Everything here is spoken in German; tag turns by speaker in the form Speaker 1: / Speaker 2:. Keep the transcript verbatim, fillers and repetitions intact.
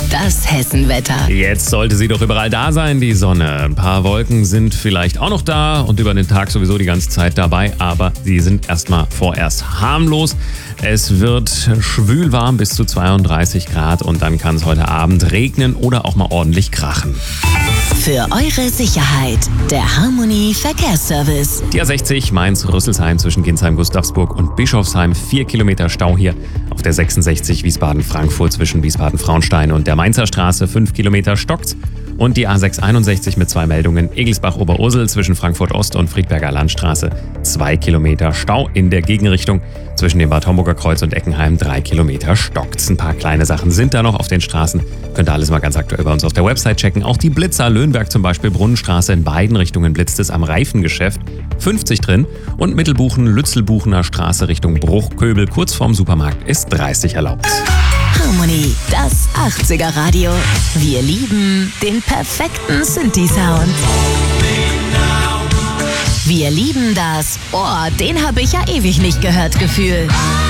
Speaker 1: das Hessenwetter.
Speaker 2: Jetzt sollte sie doch überall da sein, die Sonne. Ein paar Wolken sind vielleicht auch noch da und über den Tag sowieso die ganze Zeit dabei, aber sie sind erstmal vorerst harmlos. Es wird schwül warm bis zu zweiunddreißig Grad und dann kann es heute Abend regnen oder auch mal ordentlich krachen.
Speaker 1: Für eure Sicherheit, der Harmony Verkehrsservice.
Speaker 2: Die A sechzig Mainz-Rüsselsheim zwischen Ginsheim, Gustavsburg und Bischofsheim. Vier Kilometer Stau hier. Auf der sechsundsechzig Wiesbaden-Frankfurt zwischen Wiesbaden-Frauenstein und der Mainzer Straße. Fünf Kilometer stockt's. Und die A sechshunderteinundsechzig mit zwei Meldungen. Egelsbach-Oberursel zwischen Frankfurt-Ost und Friedberger Landstraße. Zwei Kilometer Stau in der Gegenrichtung. Zwischen dem Bad Homburger Kreuz und Eckenheim drei Kilometer stockt's. Ein paar kleine Sachen sind da noch auf den Straßen. Könnt ihr alles mal ganz aktuell bei uns auf der Website checken. Auch die Blitzer Löhnberg zum Beispiel, Brunnenstraße in beiden Richtungen blitzt es am Reifengeschäft. fünfzig drin. Und Mittelbuchen, Lützelbuchener Straße Richtung Bruchköbel kurz vorm Supermarkt ist dreißig erlaubt.
Speaker 1: Harmony, das achtziger Radio. Wir lieben den perfekten Synthi-Sound. Wir lieben das, oh, den habe ich ja ewig nicht gehört, Gefühl.